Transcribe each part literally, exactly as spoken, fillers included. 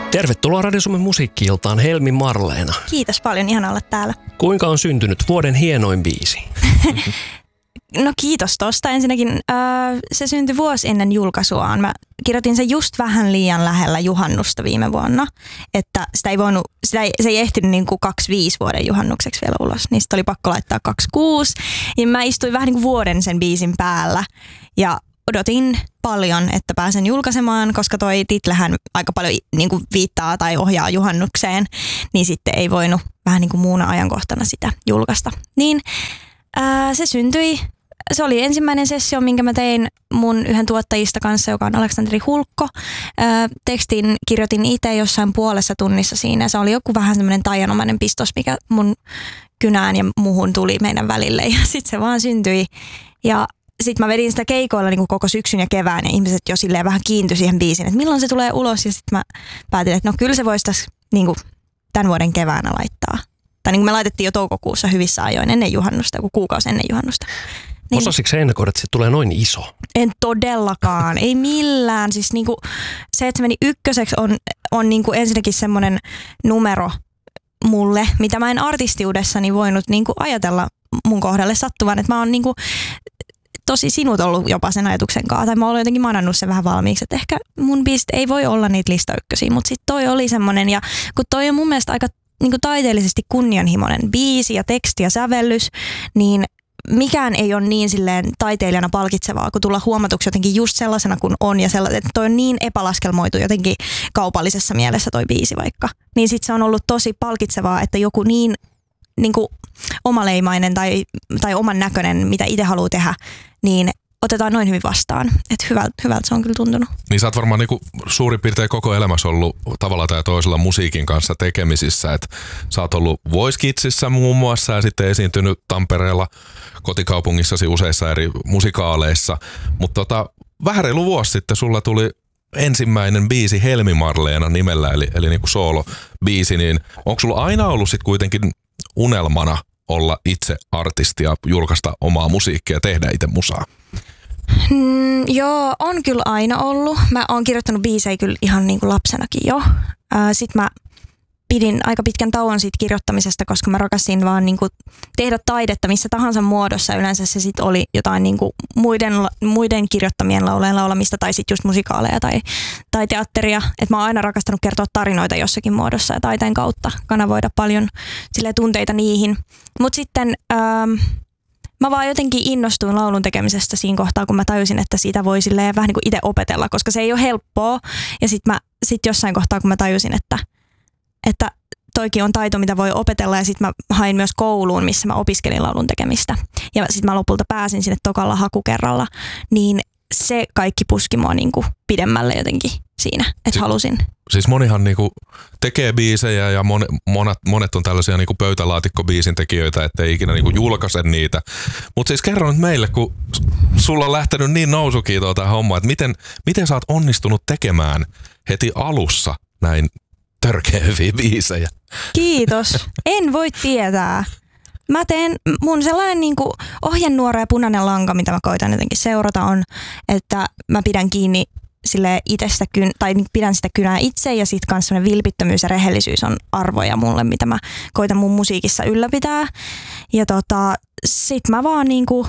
Tervetuloa Radio Suomen musiikki-iltaan Helmi Marleena. Kiitos paljon, ihana olla täällä. Kuinka on syntynyt vuoden hienoin biisi? No kiitos tosta. Ensinnäkin äh, se syntyi vuosi ennen julkaisuaan. Mä kirjoitin sen just vähän liian lähellä juhannusta viime vuonna, että sitä ei voinut, sitä ei, se ei ehtinyt niin kuin kaksikymmentäviisi vuoden juhannukseksi vielä ulos, niin sitä oli pakko laittaa kaksikymmentäkuusi. Ja mä istuin vähän niin kuin vuoden sen biisin päällä ja odotin paljon, että pääsen julkaisemaan, koska toi titlehän aika paljon niin kuin viittaa tai ohjaa juhannukseen, niin sitten ei voinut vähän niin kuin muuna ajankohtana sitä julkaista. Niin ää, se syntyi, se oli ensimmäinen sessio, minkä mä tein mun yhden tuottajista kanssa, joka on Aleksanteri Hulkko. Ää, tekstin kirjoitin itse jossain puolessa tunnissa siinä. Se oli joku vähän semmoinen taianomainen pistos, mikä mun kynään ja muhun tuli meidän välille ja sitten se vaan syntyi. Ja sitten mä vedin sitä keikoilla niin kuin koko syksyn ja kevään ja ihmiset jo silleen vähän kiintyi siihen biisiin, että milloin se tulee ulos. Ja sitten mä päätin, että no kyllä se voisi tässä niin kuin tämän vuoden keväänä laittaa. Tai niin kuin me laitettiin jo toukokuussa hyvissä ajoin ennen juhannusta, joku kuukausi ennen juhannusta. Niin, osasitko sä ennakoida, että se tulee noin iso? En todellakaan, ei millään. Siis niin kuin se, että se meni ykköseksi on, on niin kuin ensinnäkin semmoinen numero mulle, mitä mä en artistiudessani voinut niin kuin ajatella mun kohdalle sattuvan, että mä oon niin kuin tosi sinut ollut jopa sen ajatuksen kanssa. Tai mä oon jotenkin manannut sen vähän valmiiksi, että ehkä mun biisit ei voi olla niitä listaykkösiä, mutta sitten toi oli semmoinen, ja kun toi on mun mielestä aika niin kuin taiteellisesti kunnianhimoinen biisi ja teksti ja sävellys, niin mikään ei ole niin silleen taiteilijana palkitsevaa, kun tulla huomatuksi jotenkin just sellaisena kuin on, ja sellainen, että toi on niin epälaskelmoitu jotenkin kaupallisessa mielessä toi biisi vaikka. Niin sit se on ollut tosi palkitsevaa, että joku niin, niin kuin omaleimainen tai, tai oman näköinen, mitä itse haluaa tehdä, niin otetaan noin hyvin vastaan. Että hyvältä, hyvältä se on kyllä tuntunut. Niin sä oot varmaan niinku suurin piirtein koko elämässä ollut tavalla tai toisella musiikin kanssa tekemisissä. Et sä oot ollut Voice Kidsissä muun muassa ja sitten esiintynyt Tampereella kotikaupungissasi useissa eri musikaaleissa. Mutta tota, vähän reilu vuosi sitten sulla tuli ensimmäinen biisi Helmi Marleena nimellä, eli, eli niinku soolo-biisi. Niin onko sulla aina ollut sit kuitenkin unelmana olla itse artisti ja julkaista omaa musiikkia ja tehdä itse musaa? Mm, joo, on kyllä aina ollut. Mä oon kirjoittanut biisejä kyllä ihan niin kuin lapsenakin jo. Sitten mä pidin aika pitkän tauon siitä kirjoittamisesta, koska mä rakasin vaan niin kuin tehdä taidetta missä tahansa muodossa. Yleensä se sitten oli jotain niin kuin muiden, muiden kirjoittamien laulujen laulamista tai sitten just musikaaleja tai, tai teatteria. Et mä oon aina rakastanut kertoa tarinoita jossakin muodossa ja taiteen kautta kanavoida paljon silleen tunteita niihin. Mutta sitten Ähm, mä vaan jotenkin innostuin laulun tekemisestä siinä kohtaa, kun mä tajusin, että siitä voi silleen vähän niin kuin itse opetella, koska se ei ole helppoa. Ja sitten mä sit jossain kohtaa, kun mä tajusin, että, että toikin on taito, mitä voi opetella, ja sitten mä hain myös kouluun, missä mä opiskelin laulun tekemistä. Ja sitten mä lopulta pääsin sinne tokalla hakukerralla, niin se kaikki puski mua niin kuin pidemmälle jotenkin siinä, että si- halusin. Siis monihan niinku tekee biisejä ja mon, monet, monet on tällaisia niinku pöytälaatikkobiisin tekijöitä, ettei ikinä niinku julkaise niitä. Mutta siis kerro nyt meille, kun sulla on lähtenyt niin nousukiitoa tämä homma, että miten, miten sä oot onnistunut tekemään heti alussa näin törkeä hyviä biisejä? Kiitos. En voi tietää. Mä teen, mun sellainen niin kuin ohjenuora ja punainen lanka, mitä mä koitan jotenkin seurata, on, että mä pidän kiinni sille itsestä, tai pidän sitä kynää itse, ja sit kans semmoinen vilpittömyys ja rehellisyys on arvoja mulle, mitä mä koitan mun musiikissa ylläpitää. Ja tota, sit mä vaan niinku,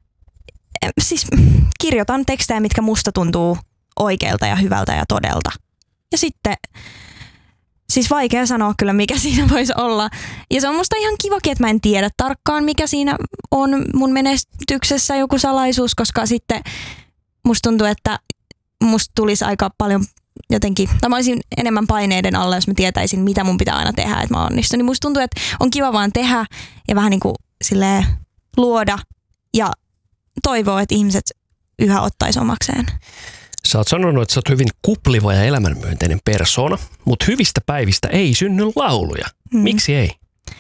siis kirjoitan tekstejä, mitkä musta tuntuu oikealta ja hyvältä ja todelta. Ja sitten siis vaikea sanoa kyllä, mikä siinä voisi olla. Ja se on musta ihan kivakin, että mä en tiedä tarkkaan, mikä siinä on mun menestyksessä joku salaisuus, koska sitten musta tuntuu, että musta tulisi aika paljon jotenkin, tai mä olisin enemmän paineiden alla, jos mä tietäisin, mitä mun pitää aina tehdä, että mä onnistun. Niin musta tuntuu, että on kiva vaan tehdä ja vähän niin kuin silleen luoda ja toivoa, että ihmiset yhä ottaisi omakseen. Sä oot sanonut, että sä oot hyvin kupliva ja elämänmyönteinen persoona, mutta hyvistä päivistä ei synny lauluja. Hmm. Miksi ei?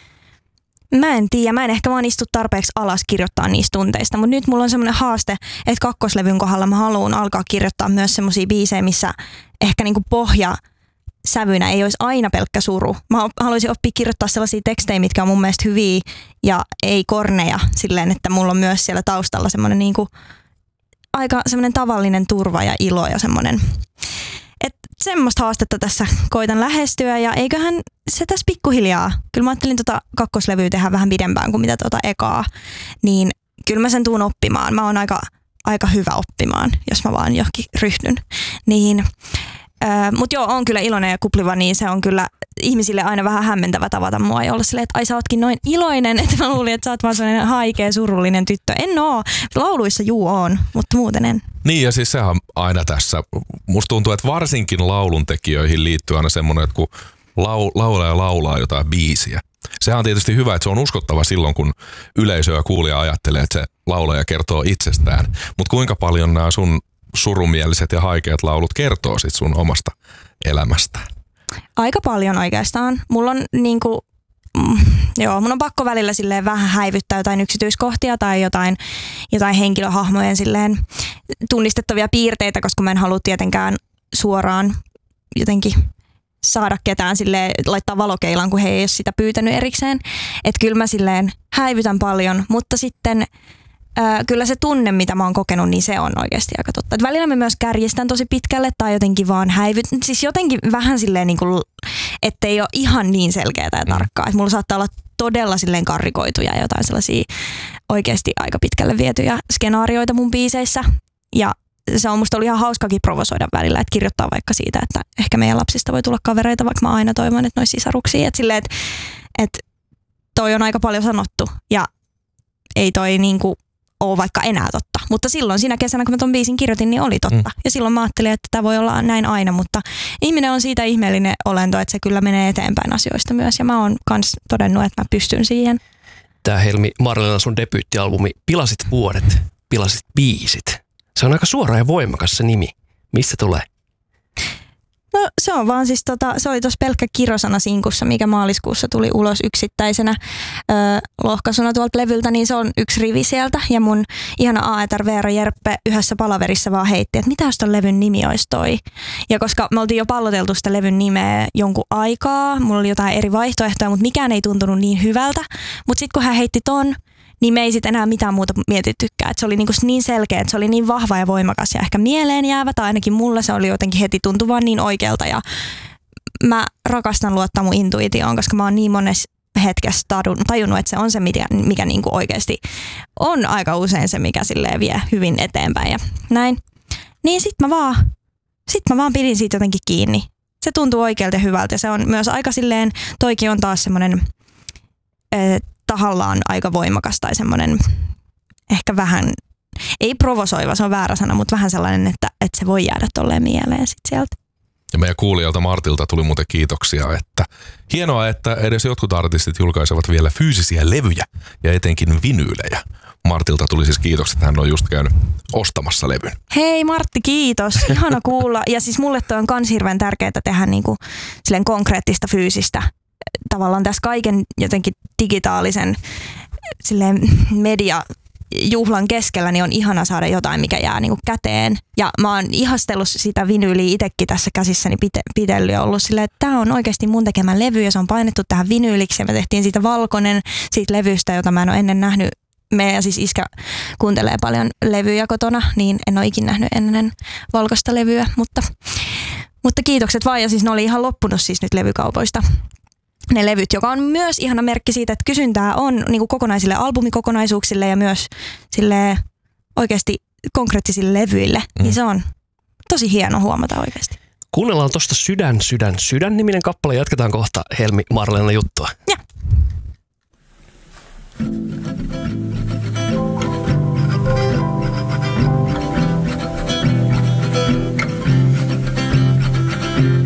Mä en tiedä, mä en ehkä vaan istu tarpeeksi alas kirjoittaa niistä tunteista, mutta nyt mulla on semmoinen haaste, että kakkoslevyn kohdalla mä haluan alkaa kirjoittaa myös semmosia biisejä, missä ehkä niinku pohja sävynä ei olisi aina pelkkä suru. Mä haluaisin oppia kirjoittaa sellaisia tekstejä, mitkä on mun mielestä hyviä ja ei korneja silleen, että mulla on myös siellä taustalla semmoinen niinku aika semmoinen tavallinen turva ja ilo ja semmoinen, että semmoista haastetta tässä koitan lähestyä ja eiköhän se tässä pikkuhiljaa. Kyllä mä ajattelin tota kakkoslevyä tehdä vähän pidempään kuin mitä tota ekaa, niin kyllä mä sen tuun oppimaan. Mä oon aika, aika hyvä oppimaan, jos mä vaan johonkin ryhdyn. Niin, äh, mut joo, on kyllä iloinen ja kupliva, niin se on kyllä ihmisille aina vähän hämmentävä tavata mua ja olla silleen, että ai sä ootkin noin iloinen, että mä luulin, että sä oot vaan sellainen haikea, surullinen tyttö. En oo. Lauluissa juu on, mutta muuten en. Niin ja siis sehän aina tässä, musta tuntuu, että varsinkin lauluntekijöihin liittyy aina semmoinen, että kun lau, laulaja laulaa jotain biisiä. Sehän on tietysti hyvä, että se on uskottava silloin, kun yleisö ja kuulija ajattelee, että se laulaja kertoo itsestään. Mutta kuinka paljon nämä sun surumieliset ja haikeat laulut kertoo sit sun omasta elämästä? Aika paljon oikeastaan. Mulla on niinku, mm, joo, mun on pakko välillä silleen vähän häivyttää jotain yksityiskohtia tai jotain, jotain henkilöhahmojen silleen tunnistettavia piirteitä, koska mä en halua tietenkään suoraan jotenkin saada ketään silleen, laittaa valokeilaan, kun he ei ole sitä pyytänyt erikseen. Että kyllä mä silleen häivytän paljon, mutta sitten ää, kyllä se tunne, mitä mä oon kokenut, niin se on oikeasti aika totta. Et välillä mä myös kärjistän tosi pitkälle tai jotenkin vaan häivytän. Siis jotenkin vähän silleen, niin kuin, ettei ole ihan niin selkeää ja tarkkaa. Et mulla saattaa olla todella silleen karrikoituja ja jotain sellaisia oikeasti aika pitkälle vietyjä skenaarioita mun biiseissä. Ja se on musta ollut ihan hauskakin provosoida välillä, että kirjoittaa vaikka siitä, että ehkä meidän lapsista voi tulla kavereita, vaikka mä aina toivon, että ne olisi sisaruksia. Että silleen, että, että toi on aika paljon sanottu ja ei toi niinku ole vaikka enää totta. Mutta silloin siinä kesänä, kun mä ton biisin kirjoitin, niin oli totta. Mm. Ja silloin mä ajattelin, että tämä voi olla näin aina, mutta ihminen on siitä ihmeellinen olento, että se kyllä menee eteenpäin asioista myös. Ja mä oon kans todennut, että mä pystyn siihen. Tää Helmi Marlena, sun debyyttialbumi Pilasit vuodet, pilasit biisit. Se on aika suora ja voimakas se nimi. Mistä tulee? No se on vaan siis tota, se oli tuossa pelkkä kirosana sinkussa, mikä maaliskuussa tuli ulos yksittäisenä ö, lohkaisuna tuolta levyltä, niin se on yksi rivi sieltä. Ja mun ihana A E T R Veera Jerppe yhdessä palaverissa vaan heitti, että mitä jos ton levyn nimi olisi toi. Ja koska me oltiin jo palloteltu sitä levyn nimeä jonkun aikaa, mulla oli jotain eri vaihtoehtoja, mutta mikään ei tuntunut niin hyvältä. Mutta sitten kun hän heitti ton, niin me ei sitten enää mitään muuta mietittykään. Et se oli niinku niin selkeä, että se oli niin vahva ja voimakas ja ehkä mieleen jäävä, tai ainakin mulla se oli jotenkin heti tuntuvan niin oikealta. Ja mä rakastan luottaa mun intuitioon, koska mä oon niin monessa hetkessä tajunnut, että se on se, mikä, mikä niinku oikeasti on aika usein se, mikä silleen vie hyvin eteenpäin ja näin. Niin sit mä vaan, sit mä vaan pidin siitä jotenkin kiinni. Se tuntuu oikealta ja hyvältä ja se on myös aika silleen, toikin on taas semmoinen tahallaan aika voimakas tai semmoinen ehkä vähän, ei provosoiva, se on väärä sana, mutta vähän sellainen, että, että se voi jäädä tolleen mieleen sit sieltä. Ja meidän kuulijalta Martilta tuli muuten kiitoksia, että hienoa, että edes jotkut artistit julkaisevat vielä fyysisiä levyjä ja etenkin vinyylejä. Martilta tuli siis kiitokset, että hän on just käynyt ostamassa levyn. Hei Martti, kiitos. Ihana kuulla. Ja siis mulle toi on kans hirveän tärkeää tehdä niinku silleen konkreettista fyysistä. Tavallaan tässä kaiken jotenkin digitaalisen silleen mediajuhlan keskellä niin on ihana saada jotain, mikä jää niinku käteen. Ja mä oon ihastellut sitä vinyyliä itsekin tässä käsissäni pite- pidellyt ja ollut silleen, että tää on oikeasti mun tekemä levy ja se on painettu tähän vinyyliksi ja me tehtiin siitä valkoinen siitä levystä, jota mä en ole ennen nähnyt. Meidän siis iskä kuuntelee paljon levyjä kotona, niin en ole ikinä nähnyt ennen valkoista levyä, mutta, mutta kiitokset vaan ja siis ne oli ihan loppunut siis nyt levykaupoista. Ne levyt, joka on myös ihana merkki siitä, että kysyntää on niin kuin kokonaisille albumikokonaisuuksille ja myös sille oikeasti konkreettisille levyille, mm. niin se on tosi hieno huomata oikeasti. Kuunnellaan tuosta Sydän, sydän, sydän niminen kappale. Jatketaan kohta Helmi Marlena juttua. Ja.